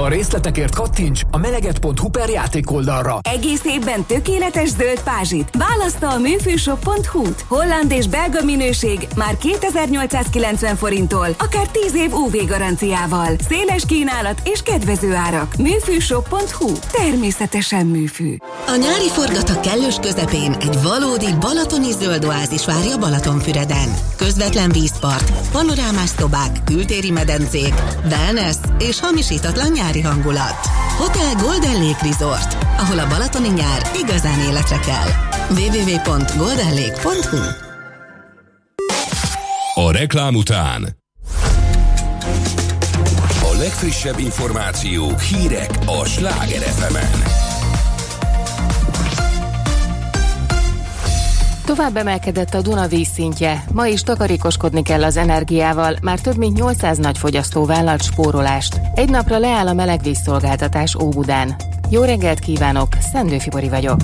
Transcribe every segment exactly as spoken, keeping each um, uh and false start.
A részletekért kattints a meleget pont hu per játékoldalra. Egész évben tökéletes zöld pázsit. Választa a műfűshop pont hu-t. Holland és belga minőség már kétezer-nyolcszázkilencven forinttól, akár tíz év ú vé garanciával. Széles kínálat és kedvező árak. műfűshop pont hu. Természetesen műfű. A nyári forgatag kellős közepén egy valódi balatoni zöld oázis várja Balatonfüreden. Közvetlen vízpart, panorámás szobák, kültéri medencék, wellness és hamisítatlan nyári hangulat. Hotel Golden Lake Resort, ahol a balatoni nyár igazán életre kell. double-u double-u double-u pont golden lake pont hu. A reklám után a legfrissebb információk, hírek a Sláger ef emen. Tovább emelkedett a Duna vízszintje. Ma is takarékoskodni kell az energiával, már több mint nyolcszáz nagyfogyasztó vállalt spórolást. Egy napra leáll a melegvízszolgáltatás Óbudán. Jó reggelt kívánok, Szendő Fibori vagyok.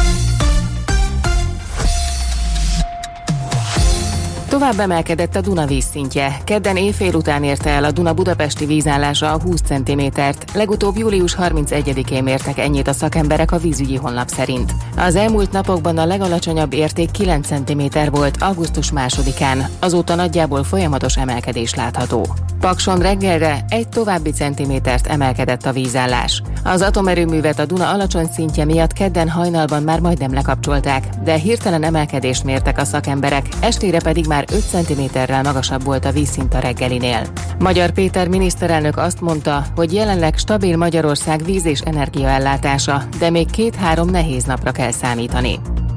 Tovább emelkedett a Duna vízszintje. Kedden éjfél után érte el a Duna budapesti vízállása a húsz centimétert. Legutóbb július harmincegyedikén mértek ennyit a szakemberek a vízügyi honlap szerint. Az elmúlt napokban a legalacsonyabb érték kilenc centiméter volt augusztus másodikán. Azóta nagyjából folyamatos emelkedés látható. Pakson reggelre egy további centimétert emelkedett a vízállás. Az atomerőművet a Duna alacsony szintje miatt kedden hajnalban már majdnem lekapcsolták, de hirtelen emelkedést mértek a szakemberek, estére pedig már öt centiméterrel magasabb volt a vízszint a reggelinél. Magyar Péter miniszterelnök azt mondta, hogy jelenleg stabil Magyarország víz- és energiaellátása, de még két-három nehéz napra kell számítani.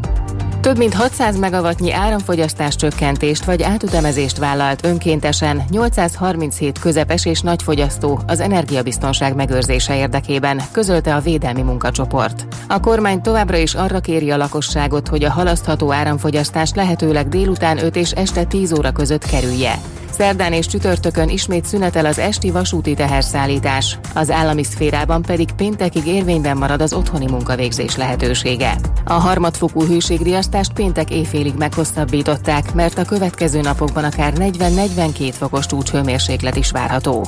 Több mint hatszáz megawattnyi áramfogyasztás csökkentést vagy átütemezést vállalt önkéntesen nyolcszázharminchét közepes és nagyfogyasztó az energiabiztonság megőrzése érdekében, közölte a Védelmi Munkacsoport. A kormány továbbra is arra kéri a lakosságot, hogy a halasztható áramfogyasztást lehetőleg délután öt és este tíz óra között kerülje. Szerdán és csütörtökön ismét szünetel az esti vasúti teherszállítás, az állami szférában pedig péntekig érvényben marad az otthoni munkavégzés lehetősége. A harmadfokú hőségriasztást péntek éjfélig meghosszabbították, mert a következő napokban akár negyven-negyvenkét fokos csúcshőmérséklet is várható.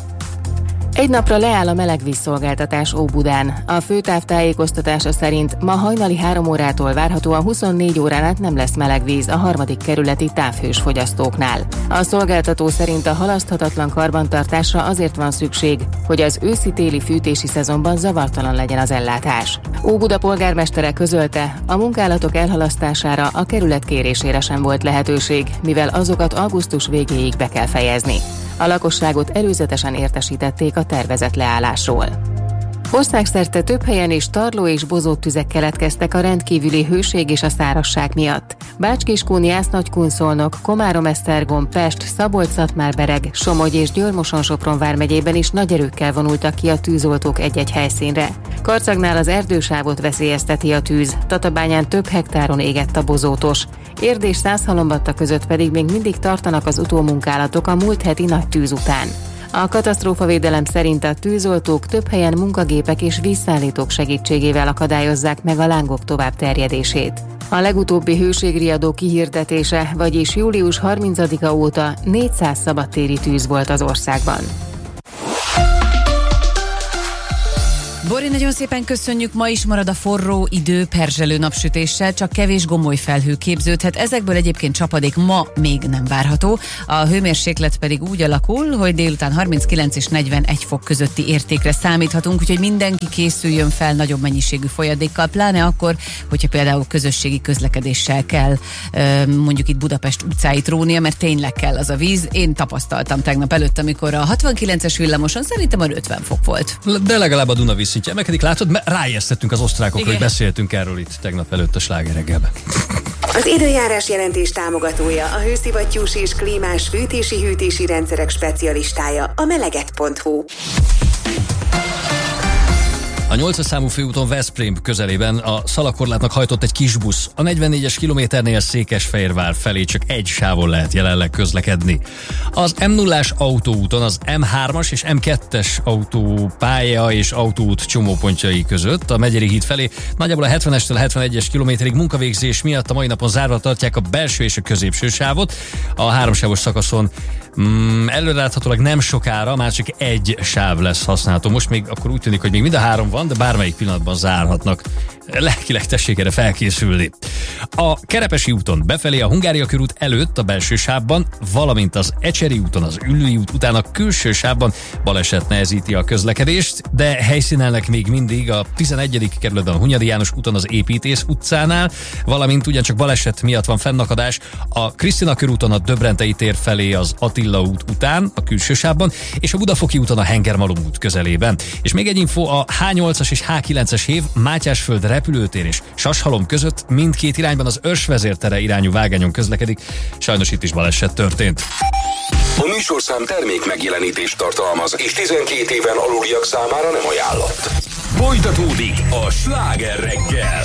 Egy napra leáll a melegvízszolgáltatás Óbudán. A főtáv tájékoztatása szerint ma hajnali három órától várhatóan huszonnégy órán át nem lesz melegvíz a harmadik kerületi távhős fogyasztóknál. A szolgáltató szerint a halaszthatatlan karbantartásra azért van szükség, hogy az őszi-téli fűtési szezonban zavartalan legyen az ellátás. Óbuda polgármestere közölte, a munkálatok elhalasztására a kerület kérésére sem volt lehetőség, mivel azokat augusztus végéig be kell fejezni. A lakosságot előzetesen értesítették a tervezett leállásról. Országszerte több helyen is tarló és bozót tüzek keletkeztek a rendkívüli hőség és a szárazság miatt. Bács-Kiskun, Jász-Nagykun-Szolnok, Komárom-Esztergom, Pest, Szabolcs-Szatmár-Bereg, Somogy és Győr-Moson-Sopron vármegyében is nagy erőkkel vonultak ki a tűzoltók egy-egy helyszínre. Karcagnál az erdősávot veszélyezteti a tűz, Tatabányán több hektáron égett a bozótos. Érd és Szászhalombatta között pedig még mindig tartanak az utómunkálatok a múlt heti nagy tűz után. A katasztrófavédelem szerint a tűzoltók több helyen munkagépek és vízszállítók segítségével akadályozzák meg a lángok tovább terjedését. A legutóbbi hőségriadó kihirdetése, vagyis július harmincadika óta négyszáz szabadtéri tűz volt az országban. Bori, nagyon szépen köszönjük, ma is marad a forró idő perzselő napsütéssel, csak kevés gomoly felhő képződhet, ezekből egyébként csapadék ma még nem várható, a hőmérséklet pedig úgy alakul, hogy délután harminckilenc és negyvenegy fok közötti értékre számíthatunk, úgyhogy mindenki készüljön fel nagyobb mennyiségű folyadékkal, pláne akkor, hogyha például közösségi közlekedéssel kell mondjuk itt Budapest utcáit rónia, mert tényleg kell az a víz. Én tapasztaltam tegnap előtt, amikor a hatvankilences villamoson szerintem a ötven fok volt. De legalább a Duna vízszintje emelkedik, látod? Mert ráijesztettünk az osztrákokra, hogy beszéltünk erről itt tegnap előtt a Sláger reggelben. Az időjárás jelentés támogatója, a hőszivattyús és klímás fűtési-hűtési rendszerek specialistája, a meleget pont hu. A nyolcas számú főúton Veszprém közelében a szalakorlátnak hajtott egy kis busz. A negyvennégyes kilométernél Székesfehérvár felé csak egy sávon lehet jelenleg közlekedni. Az em nullás autóúton az em hármas és em kettes autópálya és autóút csomópontjai között a Megyeri híd felé nagyjából a hetvenestől hetvenegyes kilométerig munkavégzés miatt a mai napon zárva tartják a belső és a középső sávot. A háromsávos szakaszon Mm, előreláthatólag nem sokára már csak egy sáv lesz használható. Most még akkor úgy tűnik, hogy még mind a három van, de bármelyik pillanatban zárhatnak. Lelkileg tessék erre felkészülni. A Kerepesi úton befelé a Hungária körút előtt a belső sávban, valamint az Ecseri úton az Üllői út után a külső sávban baleset nehezíti a közlekedést, de helyszínelnek még mindig a tizenegyedik kerületben a Hunyadi János úton az Építész utcánál, valamint ugyancsak baleset miatt van fennakadás a Krisztina körúton a Döbrentei tér felé az Attila út után a külső sávban, és a Budafoki úton a Hengermalom út közelében. És még egy info, a há nyolcas és há kilences hév Mátyásföld repülőtér és Sashalom között mindkét irányban az Örsvezértere irányú vágányon közlekedik. Sajnos itt is baleset történt. A műsorszám termék megjelenítést tartalmaz, és tizenkét éven aluliak számára nem ajánlott. Folytatódik a Sláger reggel.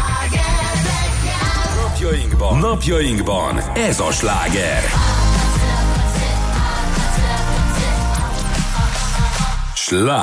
Napjainkban, napjainkban ez a sláger. Sláger.